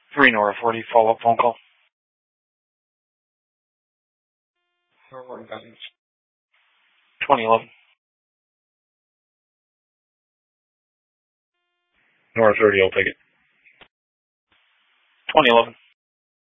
3 Nora 40, follow-up phone call. 2011. Nora 30, I'll take it. 2011.